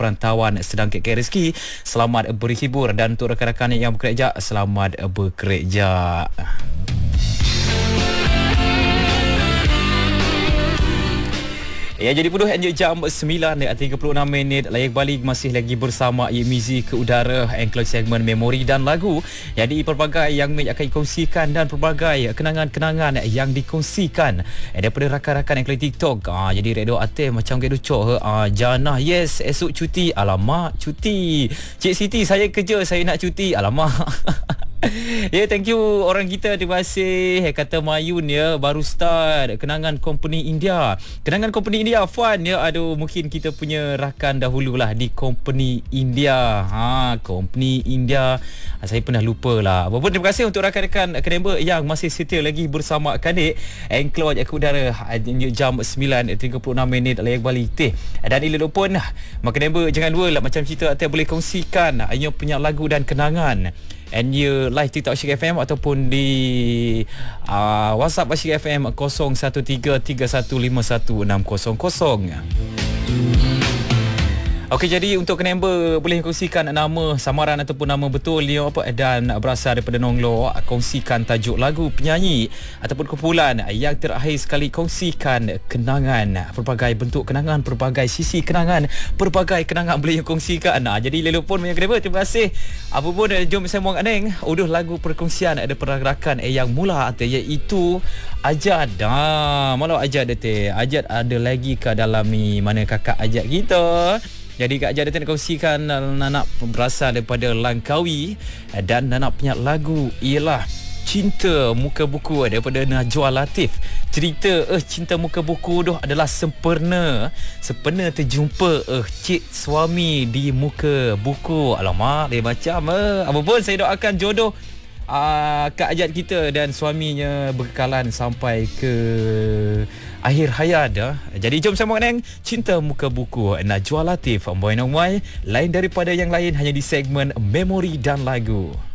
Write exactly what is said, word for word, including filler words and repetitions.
perantauan sedang kek rezeki, selamat berhibur, dan untuk rakan-rakan yang bekerja, selamat bekerja. Ya, jadi penuh enjoy jam sembilan tiga puluh enam minit. Layak balik masih lagi bersama Muzik ke udara, Angklung segmen memori dan lagu. Jadi pelbagai yang akan dikongsikan dan pelbagai kenangan-kenangan yang dikongsikan daripada rakan-rakan Angklung TikTok. Ah, jadi Redo Atif macam Gedo Cok, ah, Janah, yes, esok cuti. Alamak, cuti. Cik Siti, saya kerja, saya nak cuti. Alamak. Ya, yeah, thank you orang kita. Terima kasih. Kata Mayun ya, baru start kenangan company India. Kenangan company India fun ya. Aduh, mungkin kita punya rakan dahululah di company India. Ha, company India. Saya pernah lupa lah. Apa pun, terima kasih untuk rakan-rakan member yang masih setia lagi bersama Kadik Angklung ke udara jam sembilan tiga puluh enam minit layak balik teh. Dan ila pun maka member jangan lupa lah, macam cerita Atai boleh kongsikan hanya punya lagu dan kenangan. And you live TikTok Asyik F M ataupun di uh, WhatsApp Asyik F M kosong satu tiga tiga satu lima satu enam kosong kosong. Okey, jadi untuk member boleh kongsikan nama samaran ataupun nama betul dia apa dan berasal daripada Nonglo. Kongsikan tajuk lagu, penyanyi ataupun kumpulan yang terakhir sekali. Kongsikan kenangan, pelbagai bentuk kenangan, pelbagai sisi kenangan, pelbagai kenangan boleh kongsikan. Nah, jadi lelu pun punya member, terima kasih. Apa pun, jom saya muang aneng uduh lagu perkongsian ada pergerakan yang mula atau iaitu Ajad. Dah, malu Ajad dete. Ajad ada lagi ke dalam ni, mana kakak Ajad kita. Jadi Kak Ajad nak kongsikan Nanak berasal daripada Langkawi, dan Nanak punya lagu ialah Cinta Muka Buku daripada Najwa Latif. Cerita eh cinta muka buku tu adalah sempurna. Sempurna terjumpa eh cik suami di muka buku. Alamak, dia macam eh. Apa pun, saya doakan jodoh Uh, Kak Ajad kita dan suaminya berkekalan sampai ke akhir hayat dah. Jadi jom sama dengan Cinta Muka Buku Najwa Latif. Boy Nomai lain daripada yang lain hanya di segmen memori dan lagu.